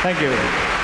Thank you.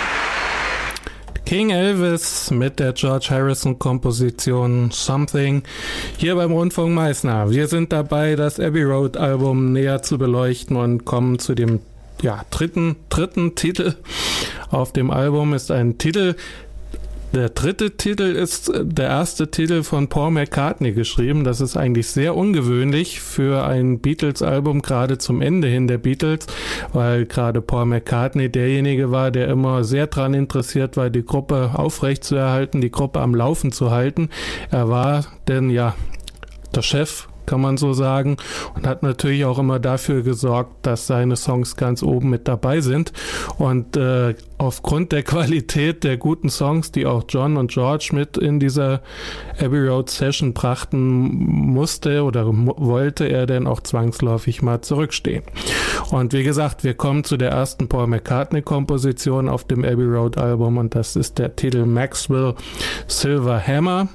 King Elvis mit der George Harrison-Komposition Something hier beim Rundfunk Meißner. Wir sind dabei, das Abbey Road-Album näher zu beleuchten und kommen zu dem dritten Titel auf dem Album. Ist ein Titel. Der dritte Titel ist der erste Titel von Paul McCartney geschrieben. Das ist eigentlich sehr ungewöhnlich für ein Beatles-Album, gerade zum Ende hin der Beatles, weil gerade Paul McCartney derjenige war, der immer sehr daran interessiert war, die Gruppe aufrechtzuerhalten, die Gruppe am Laufen zu halten. Er war denn der Chef, kann man so sagen, und hat natürlich auch immer dafür gesorgt, dass seine Songs ganz oben mit dabei sind. Und aufgrund der Qualität der guten Songs, die auch John und George mit in dieser Abbey Road Session brachten, musste oder wollte er denn auch zwangsläufig mal zurückstehen. Und wie gesagt, wir kommen zu der ersten Paul McCartney-Komposition auf dem Abbey Road Album, und das ist der Titel Maxwell Silver Hammer.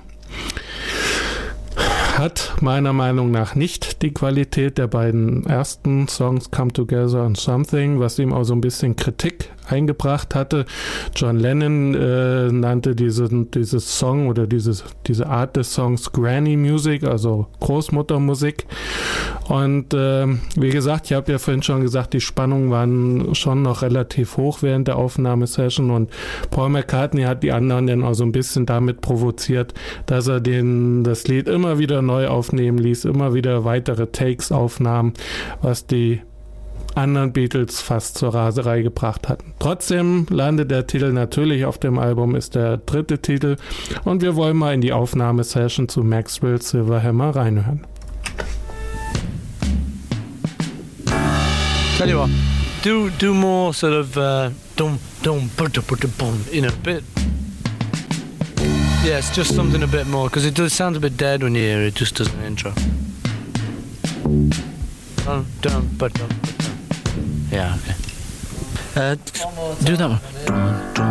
Hat meiner Meinung nach nicht die Qualität der beiden ersten Songs Come Together und Something, was ihm auch so ein bisschen Kritik eingebracht hatte. John Lennon nannte dieses Song oder diese Art des Songs Granny Music, also Großmuttermusik. Und wie gesagt, ich habe ja vorhin schon gesagt, die Spannungen waren schon noch relativ hoch während der Aufnahmesession, und Paul McCartney hat die anderen dann auch so ein bisschen damit provoziert, dass er das Lied immer wieder neu aufnehmen ließ, immer wieder weitere Takes aufnahm, was die anderen Beatles fast zur Raserei gebracht hatten. Trotzdem landet der Titel natürlich auf dem Album, ist der dritte Titel, und wir wollen mal in die Aufnahmesession zu Maxwell Silver Hammer reinhören. Tell you what, do more sort of dum in a bit. Yeah, it's just something a bit more, because it does sound a bit dead when you hear it, just as an intro. Yeah, okay. Do that one.